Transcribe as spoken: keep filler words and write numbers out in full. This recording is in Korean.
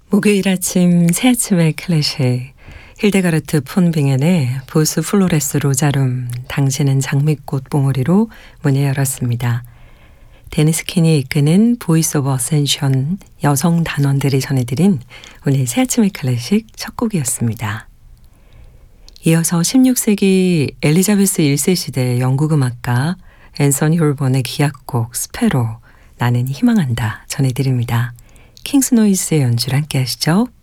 목요일 아침 새 아침의 클래식 힐데가르트 폰 빙엔의 보스 플로레스 로자룸 당신은 장미꽃 봉오리로 문을 열었습니다. 데니스 킨이 이끄는 보이스 오브 어센션 여성 단원들이 전해드린 오늘 새 아침의 클래식 첫 곡이었습니다. 이어서 십육 세기 엘리자베스 일 세 시대 영국 음악가 앤서니 홀본의 기악곡 스페로 나는 희망한다 전해드립니다. 킹스 노이즈의 연주를 함께 하시죠.